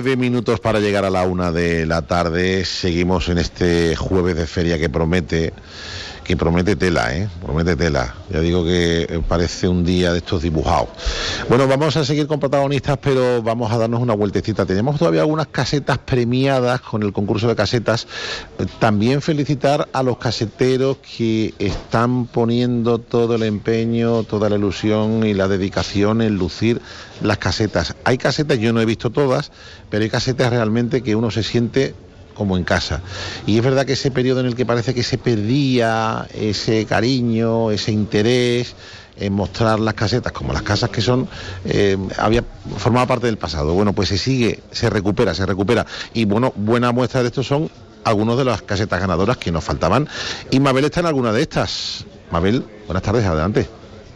9 minutos para llegar a la 1 de la tarde. Seguimos en este jueves de feria que promete tela, promete tela. Ya digo que parece un día de estos dibujados. Bueno, vamos a seguir con protagonistas, pero vamos a darnos una vueltecita. Tenemos todavía algunas casetas premiadas con el concurso de casetas. También felicitar a los caseteros que están poniendo todo el empeño, toda la ilusión y la dedicación en lucir las casetas. Hay casetas, yo no he visto todas, pero hay casetas realmente que uno se siente como en casa. Y es verdad que ese periodo en el que parece que se perdía ese cariño, ese interés en mostrar las casetas como las casas que son, formaba parte del pasado. Bueno, pues se recupera. Y bueno, buena muestra de esto son algunos de las casetas ganadoras que nos faltaban. Y Mabel está en alguna de estas. Mabel, buenas tardes, adelante.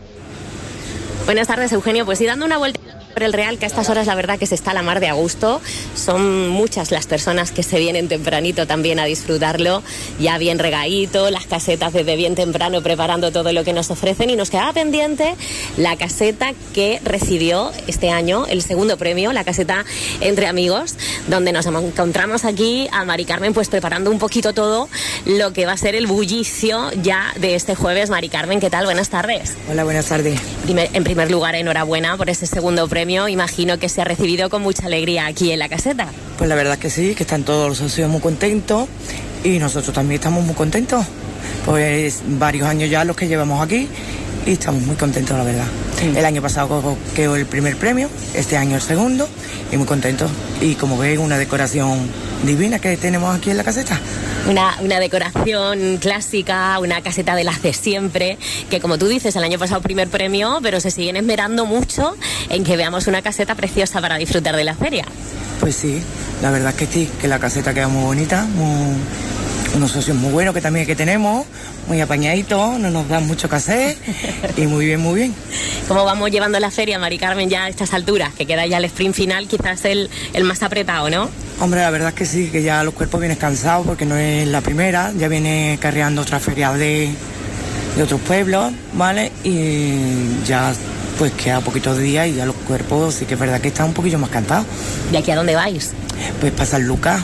Buenas tardes, Eugenio. Pues sí, dando una vuelta por el Real, que a estas horas la verdad que se está a la mar de a gusto. Son muchas las personas que se vienen tempranito también a disfrutarlo, ya bien regadito, las casetas desde bien temprano preparando todo lo que nos ofrecen, y nos quedaba pendiente la caseta que recibió este año el segundo premio, la caseta Entre Amigos, donde nos encontramos aquí a Mari Carmen pues preparando un poquito todo lo que va a ser el bullicio ya de este jueves. Mari Carmen, ¿qué tal? Buenas tardes. Hola, buenas tardes. En primer lugar, enhorabuena por ese segundo premio. Imagino que se ha recibido con mucha alegría aquí en la caseta. Pues la verdad que sí, que están todos los socios muy contentos y nosotros también estamos muy contentos. Pues varios años ya los que llevamos aquí y estamos muy contentos, la verdad. Sí. El año pasado quedó el primer premio, este año el segundo, y muy contentos. Y como ven, una decoración divina que tenemos aquí en la caseta. Una decoración clásica, una caseta de las de siempre, que como tú dices, el año pasado primer premio, pero se siguen esmerando mucho en que veamos una caseta preciosa para disfrutar de la feria. Pues sí, la verdad es que sí, que la caseta queda muy bonita, unos socios muy buenos que también que tenemos, muy apañaditos, no nos dan mucho que hacer y muy bien, muy bien. ¿Cómo vamos llevando la feria, Mari Carmen, ya a estas alturas? Que queda ya el sprint final, quizás el más apretado, ¿no? Hombre, la verdad es que sí, que ya los cuerpos vienen cansados porque no es la primera, ya viene carreando otra feria de otros pueblos, ¿vale? Y ya pues queda poquito de día y ya los cuerpos sí que es verdad que están un poquillo más cansados. ¿De aquí a dónde vais? Pues para San Lucas.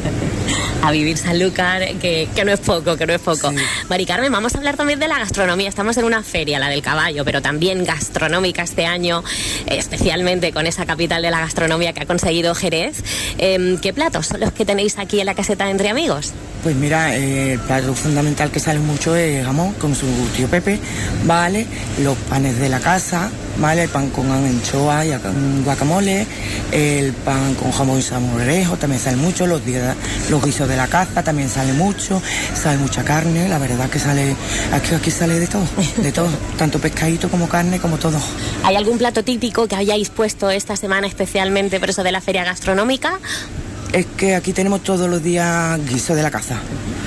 A vivir Sanlúcar, que no es poco, Sí. Mari Carmen, vamos a hablar también de la gastronomía. Estamos en una feria, la del caballo, pero también gastronómica este año, especialmente con esa capital de la gastronomía que ha conseguido Jerez. ¿Qué platos son los que tenéis aquí en la caseta de Entre Amigos? Pues mira, el plato fundamental que sale mucho es jamón con su tío Pepe, ¿vale? Los panes de la casa, ¿vale? El pan con anchoa y guacamole, el pan con jamón y salmorejo también sale mucho, los guisos de la caza también sale mucho, sale mucha carne, la verdad que sale, aquí sale de todo, tanto pescadito como carne, como todo. ¿Hay algún plato típico que hayáis puesto esta semana especialmente por eso de la feria gastronómica? Es que aquí tenemos todos los días guiso de la caza.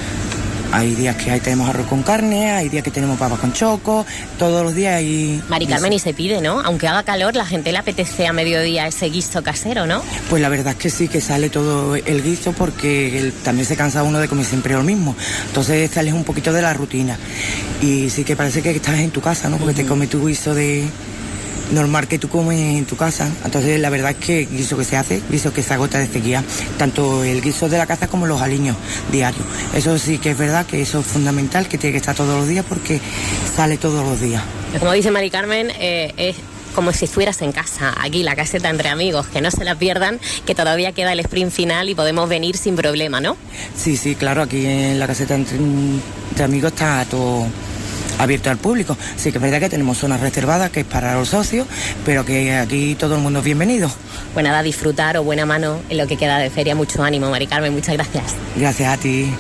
Hay días que ahí tenemos arroz con carne, hay días que tenemos papas con choco, todos los días hay... Mari Carmen, y se pide, ¿no? Aunque haga calor, la gente le apetece a mediodía ese guiso casero, ¿no? Pues la verdad es que sí, que sale todo el guiso porque también se cansa uno de comer siempre lo mismo. Entonces sales un poquito de la rutina. Y sí que parece que estás en tu casa, ¿no? Porque te comes tu guiso de... normal que tú comes en tu casa. Entonces la verdad es que guiso que se hace, guiso que se agota de sequía, tanto el guiso de la caza como los aliños diarios. Eso sí que es verdad que eso es fundamental, que tiene que estar todos los días porque sale todos los días. Como dice Mari Carmen, es como si estuvieras en casa, aquí la caseta Entre Amigos, que no se la pierdan, que todavía queda el sprint final y podemos venir sin problema, ¿no? Sí, claro, aquí en la caseta Entre Amigos está todo abierto al público. Sí que es verdad que tenemos zonas reservadas que es para los socios, pero que aquí todo el mundo es bienvenido. Pues nada, disfrutar o buena mano en lo que queda de feria. Mucho ánimo, Mari Carmen, muchas gracias. Gracias a ti.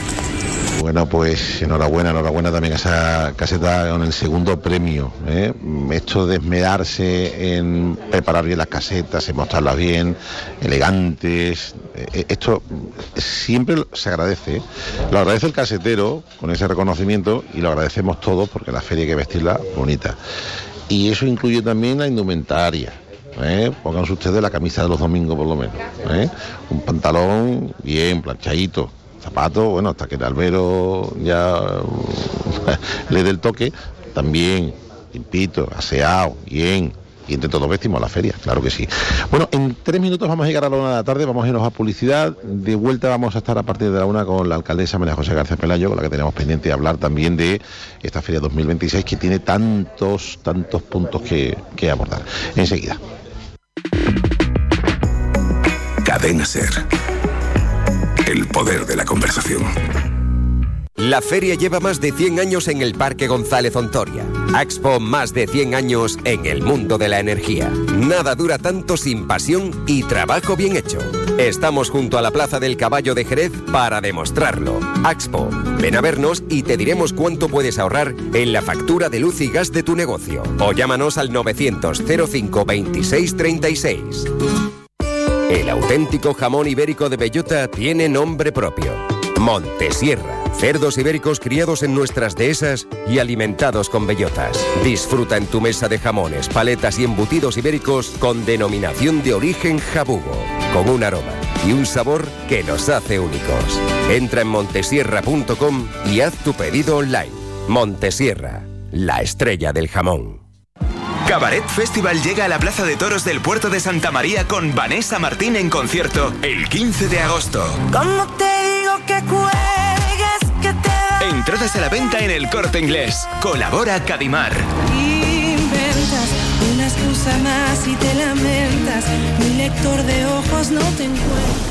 Bueno, pues enhorabuena también a esa caseta con el segundo premio, ¿eh? Esto de esmerarse en preparar bien las casetas, en mostrarlas bien, elegantes, esto siempre se agradece, ¿eh? Lo agradece el casetero con ese reconocimiento y lo agradecemos todos porque la feria hay que vestirla bonita. Y eso incluye también la indumentaria. Pónganse ustedes la camisa de los domingos por lo menos, un pantalón bien planchadito, zapatos, bueno, hasta que el albero ya le dé el toque, también limpito, aseado, bien, y entre todos vestimos a la feria, claro que sí. Bueno, en 3 minutos vamos a llegar a la 1 de la tarde, vamos a irnos a publicidad. De vuelta vamos a estar a partir de la 1 con la alcaldesa María José García Pelayo, con la que tenemos pendiente de hablar también de esta feria 2026 que tiene tantos puntos que abordar. Enseguida. Cadena SER. El poder de la conversación. La feria lleva más de 100 años en el Parque González Ontoria. Axpo, más de 100 años en el mundo de la energía. Nada dura tanto sin pasión y trabajo bien hecho. Estamos junto a la Plaza del Caballo de Jerez para demostrarlo. Axpo, ven a vernos y te diremos cuánto puedes ahorrar en la factura de luz y gas de tu negocio. O llámanos al 900 05 26 36. El auténtico jamón ibérico de bellota tiene nombre propio. Montesierra. Cerdos ibéricos criados en nuestras dehesas y alimentados con bellotas. Disfruta en tu mesa de jamones, paletas y embutidos ibéricos con denominación de origen jabugo, con un aroma y un sabor que los hace únicos. Entra en montesierra.com y haz tu pedido online. Montesierra, la estrella del jamón. Cabaret Festival llega a la Plaza de Toros del Puerto de Santa María con Vanessa Martín en concierto el 15 de agosto. ¿Cómo te digo que cuelgues, que te... Entradas a la venta en El Corte Inglés. Colabora Cadimar. Inventas una excusa más y te lamentas. Mi lector de ojos no te encuentra.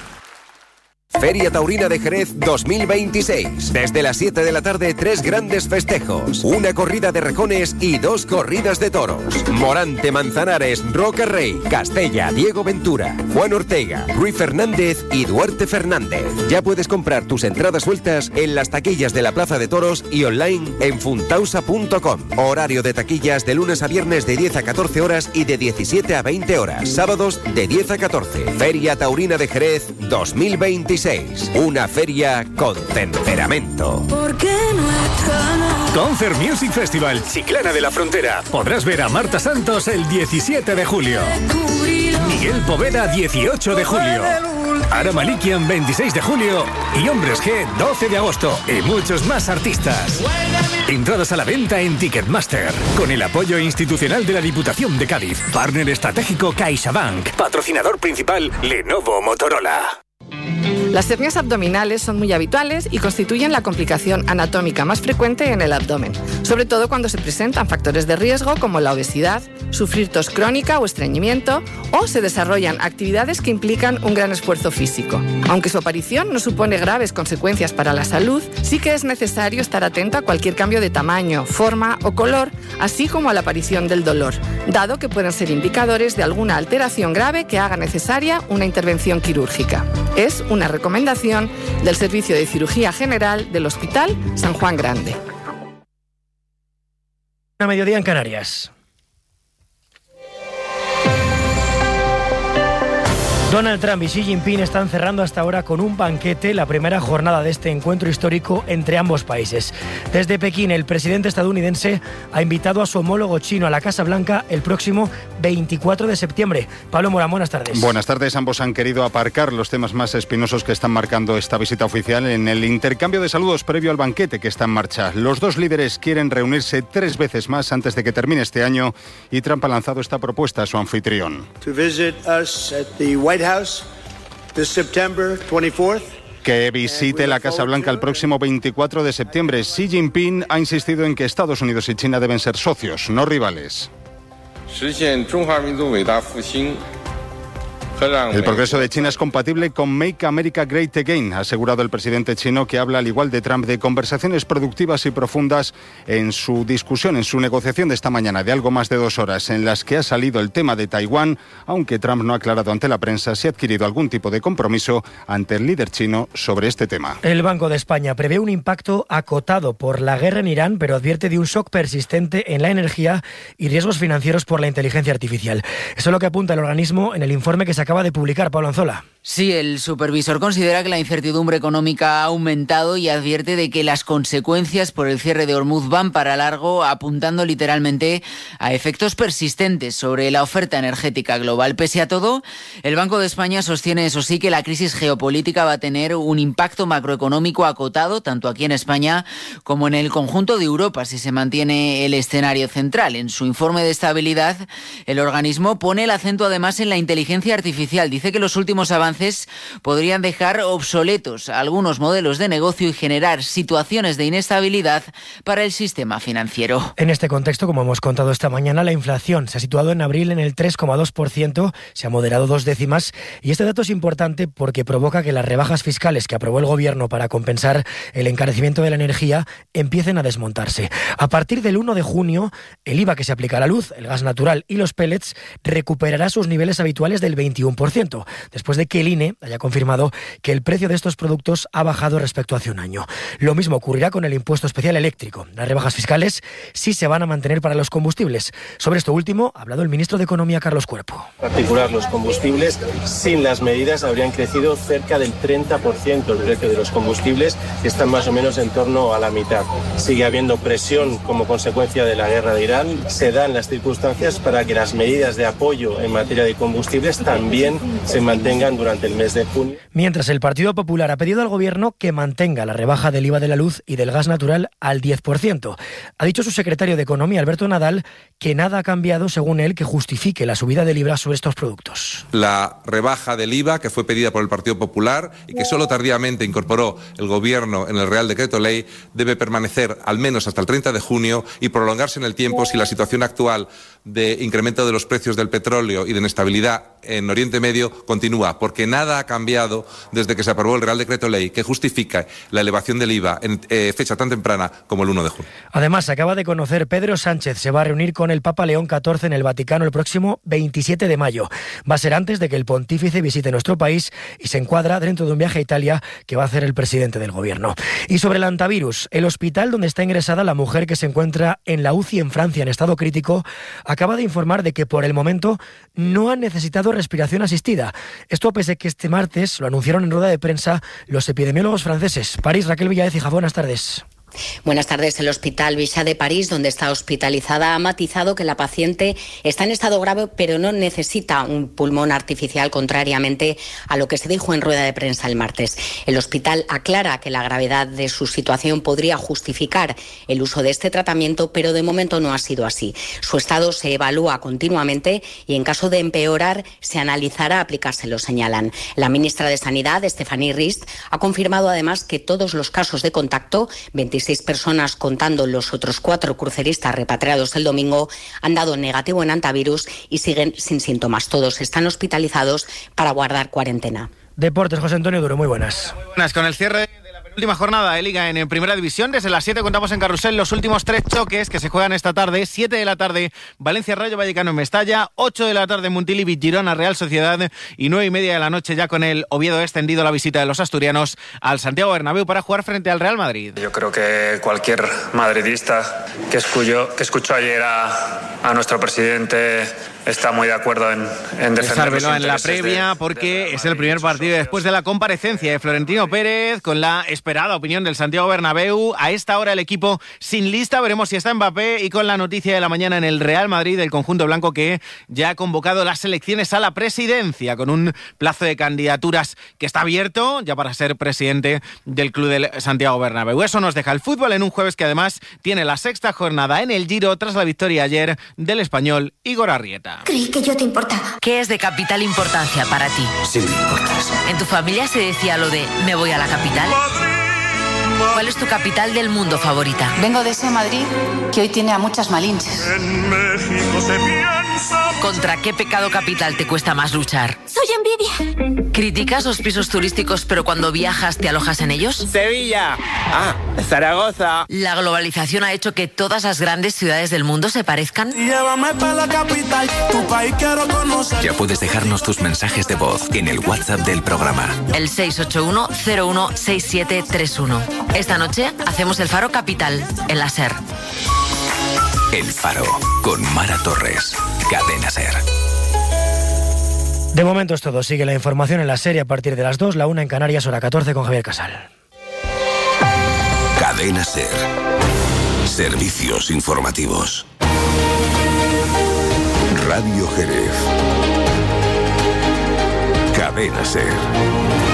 Feria Taurina de Jerez 2026. Desde las 7 de la tarde, 3 grandes festejos. Una corrida de rejones y 2 corridas de toros. Morante, Manzanares, Roca Rey, Castella, Diego Ventura, Juan Ortega, Ruiz Fernández y Duarte Fernández. Ya puedes comprar tus entradas sueltas en las taquillas de la Plaza de Toros y online en funtausa.com. Horario de taquillas de lunes a viernes de 10 a 14 horas y de 17 a 20 horas. Sábados de 10 a 14. Feria Taurina de Jerez 2026. Una feria con temperamento. ¿Por qué no Concert Music Festival, Chiclana de la Frontera. Podrás ver a Marta Santos el 17 de julio. Miguel Poveda 18 de julio. Ara Malikian 26 de julio. Y Hombres G 12 de agosto. Y muchos más artistas. Entradas a la venta en Ticketmaster. Con el apoyo institucional de la Diputación de Cádiz. Partner estratégico CaixaBank. Patrocinador principal Lenovo Motorola. Las hernias abdominales son muy habituales y constituyen la complicación anatómica más frecuente en el abdomen, sobre todo cuando se presentan factores de riesgo como la obesidad, sufrir tos crónica o estreñimiento, o se desarrollan actividades que implican un gran esfuerzo físico. Aunque su aparición no supone graves consecuencias para la salud, sí que es necesario estar atento a cualquier cambio de tamaño, forma o color, así como a la aparición del dolor, dado que pueden ser indicadores de alguna alteración grave que haga necesaria una intervención quirúrgica. Es una recomendación del Servicio de Cirugía General del Hospital San Juan Grande. A mediodía en Canarias. Donald Trump y Xi Jinping están cerrando hasta ahora con un banquete la primera jornada de este encuentro histórico entre ambos países. Desde Pekín, el presidente estadounidense ha invitado a su homólogo chino a la Casa Blanca el próximo 24 de septiembre. Pablo Morán, buenas tardes. Buenas tardes. Ambos han querido aparcar los temas más espinosos que están marcando esta visita oficial en el intercambio de saludos previo al banquete que está en marcha. Los dos líderes quieren reunirse 3 veces más antes de que termine este año y Trump ha lanzado esta propuesta a su anfitrión. To visit us at the White House this September 24th. Que visite la Casa Blanca el próximo 24 de septiembre. Xi Jinping ha insistido en que Estados Unidos y China deben ser socios, no rivales. El progreso de China es compatible con Make America Great Again, ha asegurado el presidente chino, que habla al igual de Trump de conversaciones productivas y profundas en su discusión, en su negociación de esta mañana de algo más de 2 horas, en las que ha salido el tema de Taiwán, aunque Trump no ha aclarado ante la prensa si ha adquirido algún tipo de compromiso ante el líder chino sobre este tema. El Banco de España prevé un impacto acotado por la guerra en Irán, pero advierte de un shock persistente en la energía y riesgos financieros por la inteligencia artificial. Eso es lo que apunta el organismo en el informe que se acaba acaba de publicar Pablo Anzola. Sí, el supervisor considera que la incertidumbre económica ha aumentado y advierte de que las consecuencias por el cierre de Hormuz van para largo, apuntando literalmente a efectos persistentes sobre la oferta energética global. Pese a todo, el Banco de España sostiene, eso sí, que la crisis geopolítica va a tener un impacto macroeconómico acotado, tanto aquí en España como en el conjunto de Europa, si se mantiene el escenario central. En su informe de estabilidad, el organismo pone el acento además en la inteligencia artificial. Dice que los últimos avances podrían dejar obsoletos algunos modelos de negocio y generar situaciones de inestabilidad para el sistema financiero. En este contexto, como hemos contado esta mañana, la inflación se ha situado en abril en el 3,2%, se ha moderado 2 décimas, y este dato es importante porque provoca que las rebajas fiscales que aprobó el Gobierno para compensar el encarecimiento de la energía empiecen a desmontarse. A partir del 1 de junio, el IVA que se aplica a la luz, el gas natural y los pellets recuperará sus niveles habituales del 21%, después de que el INE haya confirmado que el precio de estos productos ha bajado respecto a hace un año. Lo mismo ocurrirá con el impuesto especial eléctrico. Las rebajas fiscales sí se van a mantener para los combustibles. Sobre esto último ha hablado el ministro de Economía, Carlos Cuerpo. En particular, los combustibles, sin las medidas, habrían crecido cerca del 30% el precio de los combustibles, que están más o menos en torno a la mitad. Sigue habiendo presión como consecuencia de la guerra de Irán. Se dan las circunstancias para que las medidas de apoyo en materia de combustibles también se mantengan durante el mes de junio. Mientras, el Partido Popular ha pedido al Gobierno que mantenga la rebaja del IVA de la luz y del gas natural al 10%. Ha dicho su secretario de Economía, Alberto Nadal, que nada ha cambiado, según él, que justifique la subida del IVA sobre estos productos. La rebaja del IVA, que fue pedida por el Partido Popular y que solo tardíamente incorporó el Gobierno en el Real Decreto Ley, debe permanecer al menos hasta el 30 de junio y prolongarse en el tiempo si la situación actual de incremento de los precios del petróleo y de inestabilidad en Oriente Medio continúa, porque nada ha cambiado desde que se aprobó el Real Decreto Ley que justifica la elevación del IVA en fecha tan temprana como el 1 de junio. Además, se acaba de conocer, Pedro Sánchez se va a reunir con el Papa León XIV en el Vaticano el próximo 27 de mayo. Va a ser antes de que el pontífice visite nuestro país y se encuadra dentro de un viaje a Italia que va a hacer el presidente del Gobierno. Y sobre el antivirus, el hospital donde está ingresada la mujer que se encuentra en la UCI en Francia en estado crítico acaba de informar de que por el momento no han necesitado respiración asistida. Esto pese a que este martes lo anunciaron en rueda de prensa los epidemiólogos franceses. París, Raquel Villaécija, buenas tardes. Buenas tardes. El Hospital Bichat de París, donde está hospitalizada, ha matizado que la paciente está en estado grave, pero no necesita un pulmón artificial, contrariamente a lo que se dijo en rueda de prensa el martes. El hospital aclara que la gravedad de su situación podría justificar el uso de este tratamiento, pero de momento no ha sido así. Su estado se evalúa continuamente y en caso de empeorar se analizará aplicárselo, señalan. La ministra de Sanidad, Stéphanie Rist, ha confirmado además que todos los casos de contacto, 26 personas contando los otros 4 cruceristas repatriados el domingo, han dado negativo en antivirus y siguen sin síntomas. Todos están hospitalizados para guardar cuarentena. Deportes, José Antonio Duro, muy buenas. Con el cierre de la última jornada de Liga en Primera División, desde las 7 contamos en Carrusel los últimos 3 choques que se juegan esta tarde. 7 de la tarde, Valencia Rayo Vallecano en Mestalla. 8 de la tarde, Montilivi Girona Real Sociedad. Y 9:30 de la noche, ya con el Oviedo extendido, la visita de los asturianos al Santiago Bernabéu para jugar frente al Real Madrid. Yo creo que cualquier madridista que escuchó ayer a nuestro presidente está muy de acuerdo en defender los intereses en la previa, porque es el primer partido después de la comparecencia de Florentino Pérez, con la esperada opinión del Santiago Bernabéu. A esta hora el equipo sin lista, veremos si está Mbappé, y con la noticia de la mañana en el Real Madrid, el conjunto blanco que ya ha convocado las elecciones a la presidencia, con un plazo de candidaturas que está abierto ya para ser presidente del club del Santiago Bernabéu. Eso nos deja el fútbol en un jueves que además tiene la 6ª jornada en el Giro tras la victoria ayer del español Igor Arrieta. Creí que yo te importaba. ¿Qué es de capital importancia para ti? Sí me importas. ¿En tu familia se decía lo de me voy a la capital? ¿Cuál es tu capital del mundo favorita? Vengo de ese Madrid que hoy tiene a muchas malinches. En México se piensa... ¿Contra qué pecado capital te cuesta más luchar? Soy envidia. ¿Criticas los pisos turísticos pero cuando viajas te alojas en ellos? Sevilla. Zaragoza. ¿La globalización ha hecho que todas las grandes ciudades del mundo se parezcan? Llévame para la capital, tu país quiero conocer. Ya puedes dejarnos tus mensajes de voz en el WhatsApp del programa. El 681-016731. Esta noche hacemos el Faro Capital en la SER. El Faro con Mara Torres. Cadena SER. De momento es todo. Sigue la información en la serie a partir de las 2, la 1 en Canarias, hora 14 con Javier Casal. Cadena SER. Servicios informativos. Radio Jerez. Cadena SER.